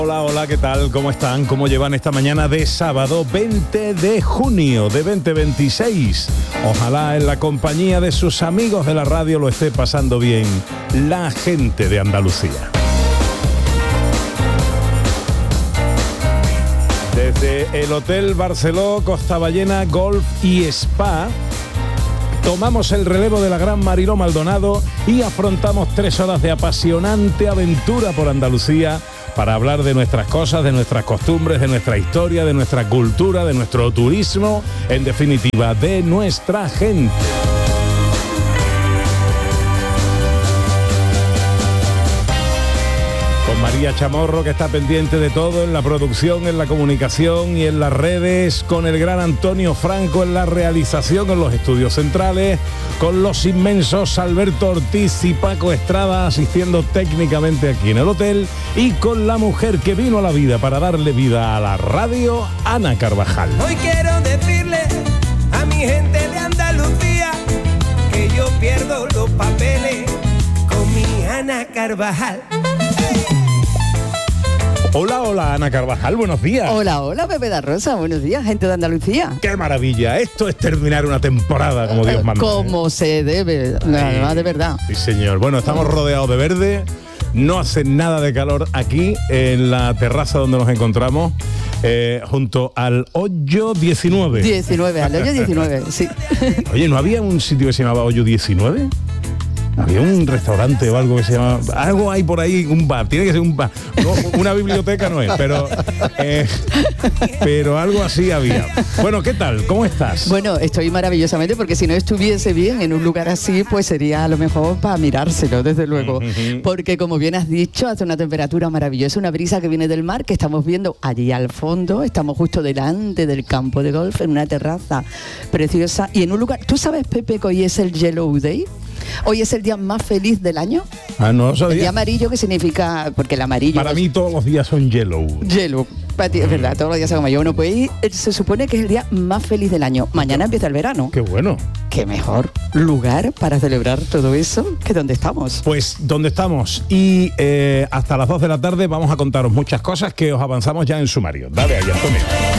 Hola, hola, ¿qué tal? ¿Cómo están? ¿Cómo llevan esta mañana de sábado 20 de junio de 2026? Ojalá en la compañía de sus amigos de la radio lo esté pasando bien la gente de Andalucía. Desde el Hotel Barceló Costa Ballena Golf y Spa tomamos el relevo de la gran Mariló Maldonado y afrontamos 3 horas de apasionante aventura por Andalucía para hablar de nuestras cosas, de nuestras costumbres, de nuestra historia, de nuestra cultura, de nuestro turismo, en definitiva, de nuestra gente. Con María Chamorro, que está pendiente de todo en la producción, en la comunicación y en las redes, con el gran Antonio Franco en la realización en los estudios centrales, con los inmensos Alberto Ortiz y Paco Estrada asistiendo técnicamente aquí en el hotel, y con la mujer que vino a la vida para darle vida a la radio, Ana Carvajal. Hoy quiero decirle a mi gente de Andalucía que yo pierdo los papeles con mi Ana Carvajal. Hola, hola, Ana Carvajal, buenos días. Hola, hola, Pepe da Rosa, buenos días, gente de Andalucía. ¡Qué maravilla! Esto es terminar una temporada como Dios manda. Como se debe, además de verdad. Sí, señor. Bueno, estamos rodeados de verde, no hace nada de calor aquí en la terraza donde nos encontramos, junto al Hoyo 19. 19, al Hoyo 19, sí. Oye, ¿no había un sitio que se llamaba Hoyo 19? Había un restaurante o algo que se llama... Algo hay por ahí, un bar, tiene que ser un bar. No, una biblioteca no es, pero algo así había. Bueno, ¿qué tal? ¿Cómo estás? Bueno, estoy maravillosamente, porque si no estuviese bien en un lugar así, pues sería a lo mejor para mirárselo, desde luego. Porque como bien has dicho, hace una temperatura maravillosa, una brisa que viene del mar, que estamos viendo allí al fondo. Estamos justo delante del campo de golf, en una terraza preciosa y en un lugar... ¿Tú sabes, Pepe, que hoy es el Yellow Day? Hoy es el día más feliz del año. Ah, no lo sabía. El día amarillo, que significa, porque el amarillo... Para mí todos los días son yellow. Yellow, para ti es verdad, todos los días son amarillo. Bueno, pues se supone que es el día más feliz del año. Mañana empieza el verano. Qué bueno. Qué mejor lugar para celebrar todo eso que donde estamos. Pues donde estamos. Y hasta las 2 de la tarde vamos a contaros muchas cosas que os avanzamos ya en sumario. Dale ahí, Antonio.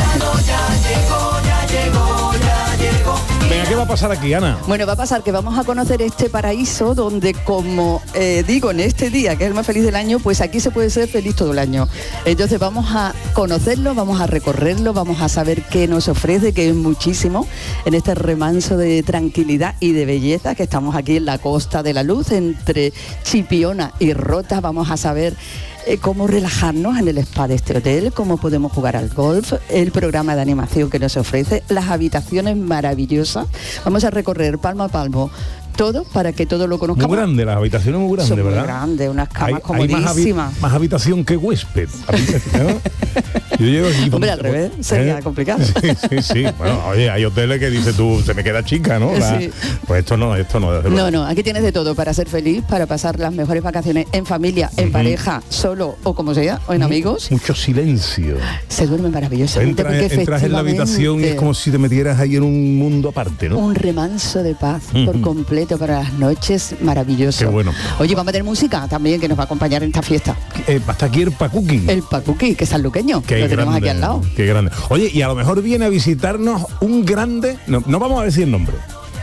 Venga, ¿qué va a pasar aquí, Ana? Bueno, va a pasar que vamos a conocer este paraíso donde, como digo, en este día, que es el más feliz del año, pues aquí se puede ser feliz todo el año. Entonces vamos a conocerlo, vamos a recorrerlo, vamos a saber qué nos ofrece, que es muchísimo, en este remanso de tranquilidad y de belleza, que estamos aquí en la Costa de la Luz, entre Chipiona y Rota. Vamos a saber cómo relajarnos en el spa de este hotel, cómo podemos jugar al golf, el programa de animación que nos ofrece, las habitaciones maravillosas. Vamos a recorrer palmo a palmo todo para que todo lo conozcamos. Muy grande, las habitaciones muy grandes, ¿verdad? Muy grande, unas camas hay comodísimas. más habitación que huésped. ¿No? Yo llego aquí, hombre, al revés, sería complicado. Sí. Bueno, oye, hay hoteles que dices tú, se me queda chica, ¿no? Sí. Pues esto no. No, aquí tienes de todo para ser feliz, para pasar las mejores vacaciones en familia, en pareja, solo o como sea, o en amigos. Mucho silencio. Se duerme maravillosamente. Entras en la habitación y es como si te metieras ahí en un mundo aparte, ¿no? Un remanso de paz por completo para las noches, maravilloso. Qué bueno. Oye, vamos a tener música también que nos va a acompañar en esta fiesta. Hasta aquí el Pacuqui. El Pacuqui, que es sanluqueño. Lo tenemos aquí al lado. Qué grande. Oye, y a lo mejor viene a visitarnos un grande, no vamos a decir nombre,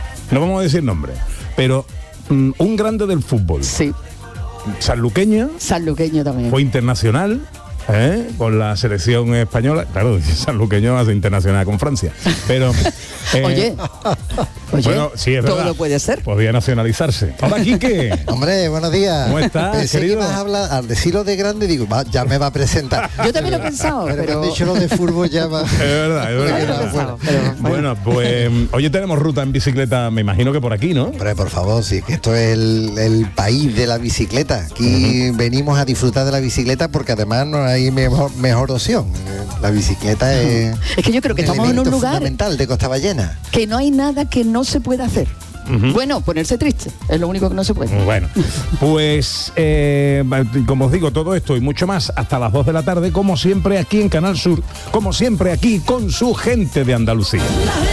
pero un grande del fútbol. Sí. Sanluqueño también. Fue internacional. Con la selección española, claro, sanluqueño hace internacional con Francia, pero oye, bueno, sí, es todo verdad, lo puede ser. Podría nacionalizarse. Hola, Quique. Hombre, buenos días. ¿Cómo estás, Pensé querido? que ibas a hablar, al decirlo de grande, digo, ya me va a presentar. Yo también lo he pensado, pero pero... cuando he dicho lo de fútbol ya va. Es verdad. Bueno, pues hoy tenemos ruta en bicicleta, me imagino que por aquí, ¿no? Hombre, por favor, sí, que esto es el país de la bicicleta. Aquí venimos a disfrutar de la bicicleta porque además no hay mejor opción. La bicicleta es que yo creo que estamos en un lugar fundamental de Costa Ballena. Que no hay nada que no se pueda hacer. Bueno, ponerse triste es lo único que no se puede. Bueno, pues como os digo, todo esto y mucho más hasta las 2 de la tarde, como siempre aquí en Canal Sur, como siempre aquí con su gente de Andalucía.